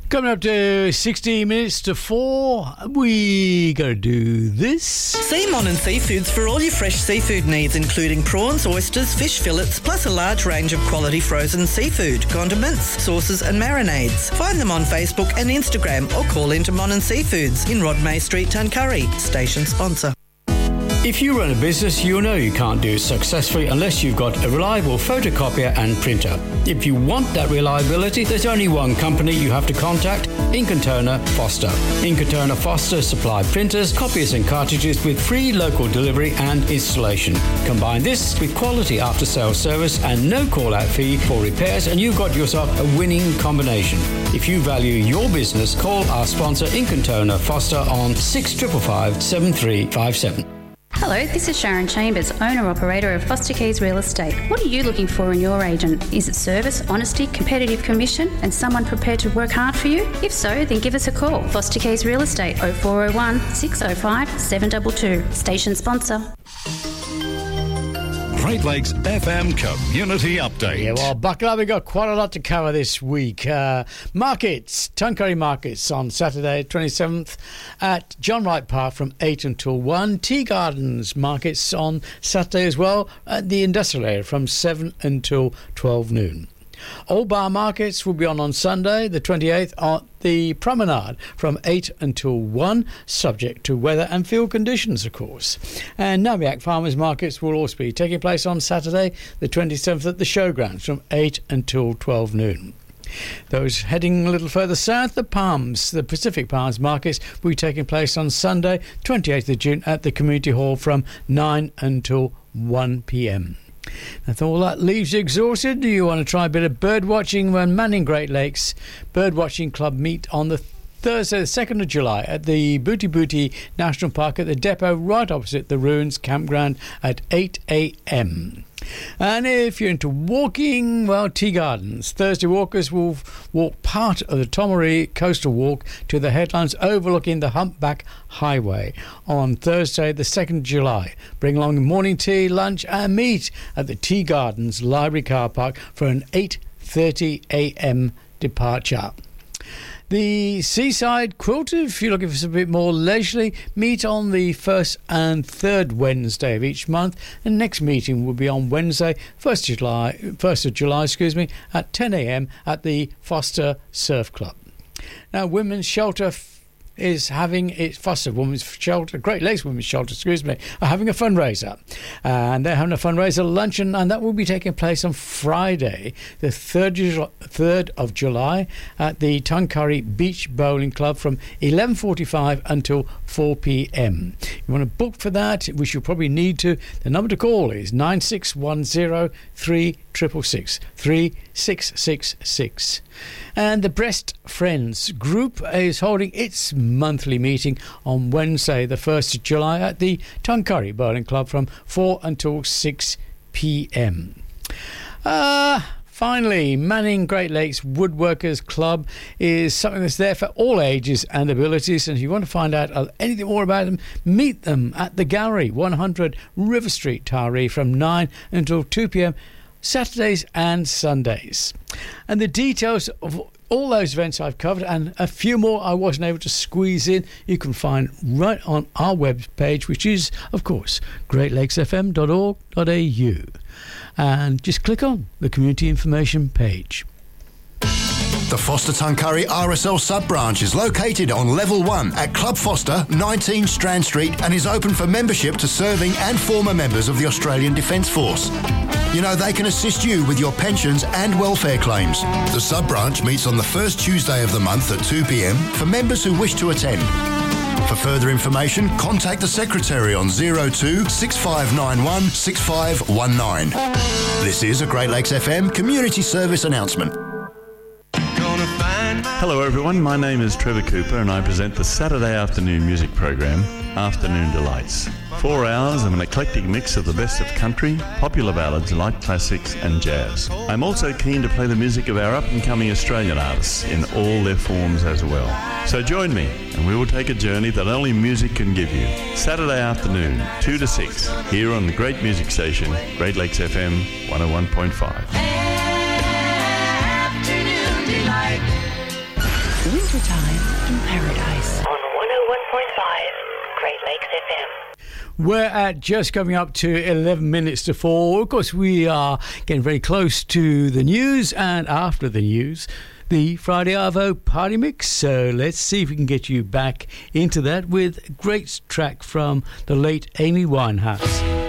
Coming up to 60 minutes to 4, we gotta do this. See Mon and Seafoods for all your fresh seafood needs, including prawns, oysters, fish fillets, plus a large range of quality frozen seafood, condiments, sauces and marinades. Find them on Facebook and Instagram or call into Mon and Seafoods in Rodmay Street, Tuncurry. Station sponsor. If you run a business, you know you can't do it successfully unless you've got a reliable photocopier and printer. If you want that reliability, there's only one company you have to contact, Ink & Toner Foster. Ink & Toner Foster supply printers, copiers and cartridges with free local delivery and installation. Combine this with quality after-sales service and no call-out fee for repairs and you've got yourself a winning combination. If you value your business, call our sponsor Ink & Toner Foster on 6555 7357. Hello, this is Sharon Chambers, owner-operator of Foster Keys Real Estate. What are you looking for in your agent? Is it service, honesty, competitive commission, and someone prepared to work hard for you? If so, then give us a call. Foster Keys Real Estate, 0401 605 722. Station sponsor. Great Lakes FM Community Update. Yeah, well, buckle up. We've got quite a lot to cover this week. Markets, Tuncurry Markets on Saturday, 27th at John Wright Park from 8 until 1. Tea Gardens Markets on Saturday as well at the industrial area from 7 until 12 noon. Old Bar Markets will be on Sunday, the 28th, at the Promenade from 8 until 1, subject to weather and field conditions, of course. And Nabiac Farmers Markets will also be taking place on Saturday, the 27th, at the Showgrounds from 8 until 12 noon. Those heading a little further south, the Pacific Palms Markets will be taking place on Sunday, 28th of June, at the Community Hall from 9 until 1 p.m. If all that leaves you exhausted, do you want to try a bit of bird watching when Manning Great Lakes Birdwatching Club meet on the Thursday, the 2nd of July at the Booty Booty National Park at the depot right opposite the Ruins Campground at 8 a.m. And if you're into walking, well, Tea Gardens. Thursday walkers will walk part of the Tomaree Coastal Walk to the headlands overlooking the Humpback Highway on Thursday, the 2nd of July. Bring along morning tea, lunch and meet at the Tea Gardens Library Car Park for an 8:30 a.m. departure. The Seaside Quilter, if you're looking for some bit more leisurely, meet on the 1st and 3rd Wednesday of each month. And next meeting will be on Wednesday, 1st of July, at 10 a.m. at the Foster Surf Club. Now, Women's Shelter is having its Foster Women's Shelter, Great Lakes Women's Shelter, are having a fundraiser. And they're having a fundraiser luncheon, and that will be taking place on Friday, the 3rd of July, at the Tuncurry Beach Bowling Club from 11:45 until 4 p.m. You want to book for that, which you probably need to. The number to call is 9610 3666 3666. And the Breast Friends group is holding its monthly meeting on Wednesday, the 1st of July, at the Tuncurry Bowling Club from 4 until 6 p.m. Finally, Manning Great Lakes Woodworkers Club is something that's there for all ages and abilities, and if you want to find out anything more about them, meet them at the Gallery, 100 River Street, Taree, from 9 until 2 p.m. Saturdays and Sundays. And the details of all those events I've covered and a few more I wasn't able to squeeze in, you can find right on our webpage, which is, of course, greatlakesfm.org.au. And just click on the community information page. The Foster Tuncurry RSL sub-branch is located on Level 1 at Club Foster, 19 Strand Street, and is open for membership to serving and former members of the Australian Defence Force. You know, they can assist you with your pensions and welfare claims. The sub-branch meets on the first Tuesday of the month at 2 p.m. for members who wish to attend. For further information, contact the Secretary on 02 6591 6519. This is a Great Lakes FM community service announcement. Hello everyone, my name is Trevor Cooper and I present the Saturday afternoon music program, Afternoon Delights. 4 hours of an eclectic mix of the best of country, popular ballads, light classics and jazz. I'm also keen to play the music of our up-and-coming Australian artists in all their forms as well. So join me and we will take a journey that only music can give you. Saturday afternoon, 2 to 6, here on the great music station, Great Lakes FM 101.5. Wintertime in Paradise. On 101.5 Great Lakes FM. We're at just coming up to 11 minutes to 4. Of course, we are getting very close to the news, and after the news, the Friday Arvo Party Mix. So let's see if we can get you back into that with a great track from the late Amy Winehouse.